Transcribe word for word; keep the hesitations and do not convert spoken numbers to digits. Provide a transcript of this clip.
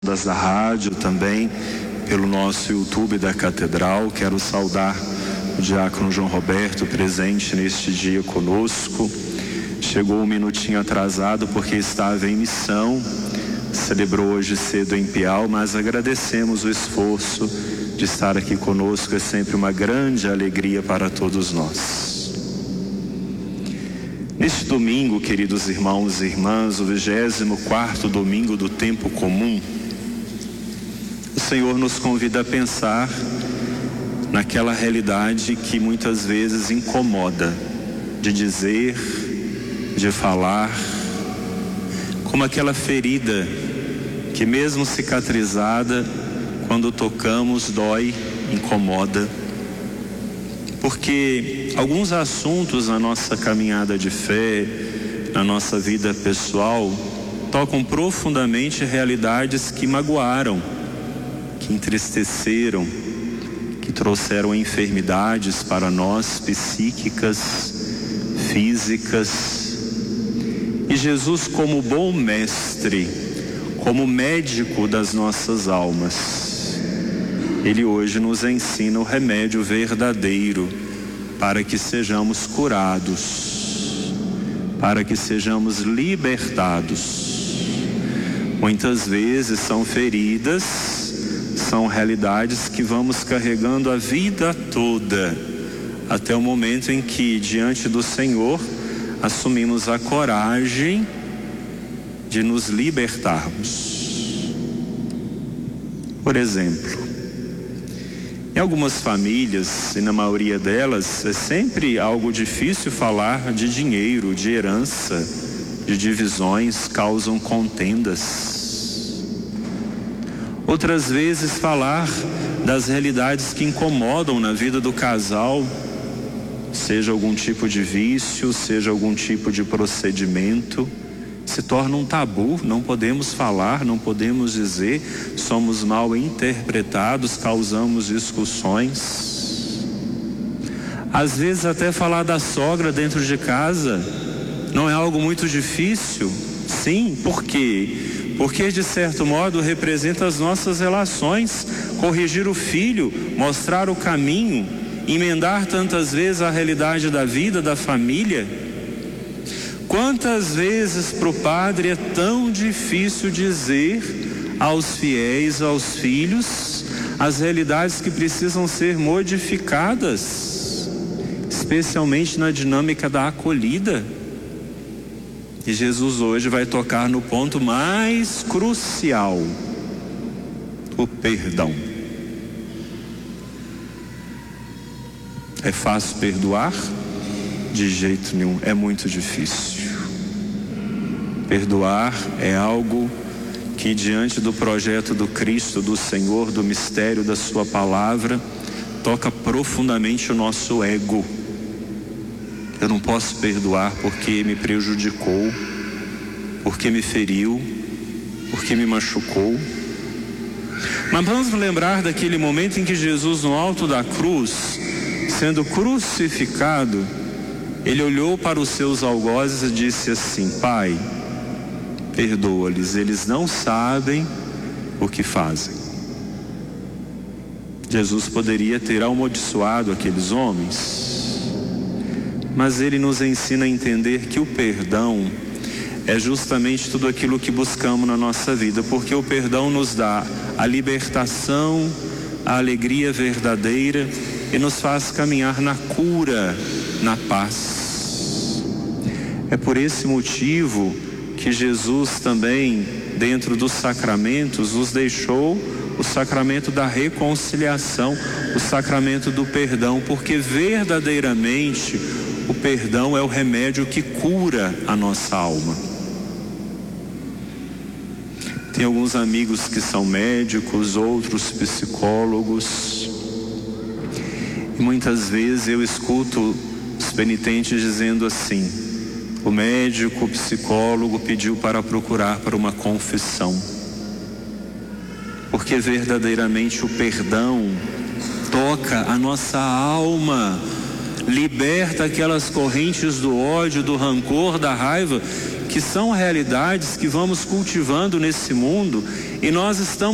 da rádio também, pelo nosso YouTube da Catedral. Quero saudar o diácono João Roberto, presente neste dia conosco. Chegou um minutinho atrasado porque estava em missão, celebrou hoje cedo em Piau, mas agradecemos o esforço de estar aqui conosco. É sempre uma grande alegria para todos nós. Neste domingo, queridos irmãos e irmãs, o vigésimo quarto domingo do tempo comum, o Senhor nos convida a pensar naquela realidade que muitas vezes incomoda, de dizer, de falar, como aquela ferida que mesmo cicatrizada, quando tocamos, dói, incomoda. Porque alguns assuntos na nossa caminhada de fé, na nossa vida pessoal, tocam profundamente realidades que magoaram, que entristeceram, que trouxeram enfermidades para nós, psíquicas, físicas. E Jesus, como bom mestre, como médico das nossas almas, Ele hoje nos ensina o remédio verdadeiro para que sejamos curados, para que sejamos libertados. Muitas vezes são feridas, são realidades que vamos carregando a vida toda, até o momento em que, diante do Senhor, assumimos a coragem de nos libertarmos. Por exemplo, em algumas famílias, e na maioria delas, é sempre algo difícil falar de dinheiro, de herança, de divisões, causam contendas. Outras vezes, falar das realidades que incomodam na vida do casal, seja algum tipo de vício, seja algum tipo de procedimento, se torna um tabu, não podemos falar, não podemos dizer, somos mal interpretados, causamos discussões. Às vezes até falar da sogra dentro de casa não é algo muito difícil? Sim, por quê? Porque de certo modo representa as nossas relações, corrigir o filho, mostrar o caminho, emendar tantas vezes a realidade da vida, da família. Quantas vezes para o padre é tão difícil dizer aos fiéis, aos filhos, as realidades que precisam ser modificadas, especialmente na dinâmica da acolhida. E Jesus hoje vai tocar no ponto mais crucial, o perdão. É fácil perdoar? De jeito nenhum, é muito difícil. Perdoar é algo que, diante do projeto do Cristo, do Senhor, do mistério da sua palavra, toca profundamente o nosso ego. Eu não posso perdoar porque me prejudicou, porque me feriu, porque me machucou. Mas vamos lembrar daquele momento em que Jesus, no alto da cruz, sendo crucificado, Ele olhou para os seus algozes e disse assim: Pai, perdoa-lhes, eles não sabem o que fazem. Jesus poderia ter amaldiçoado aqueles homens, mas Ele nos ensina a entender que o perdão é justamente tudo aquilo que buscamos na nossa vida, porque o perdão nos dá a libertação, a alegria verdadeira e nos faz caminhar na cura, na paz. É por esse motivo que Jesus também, dentro dos sacramentos, nos deixou o sacramento da reconciliação, o sacramento do perdão, porque verdadeiramente o perdão é o remédio que cura a nossa alma. Tem alguns amigos que são médicos, outros psicólogos, e muitas vezes eu escuto os penitentes dizendo assim: o médico, o psicólogo pediu para procurar para uma confissão. Porque verdadeiramente o perdão toca a nossa alma, liberta aquelas correntes do ódio, do rancor, da raiva que são realidades que vamos cultivando nesse mundo, e nós estamos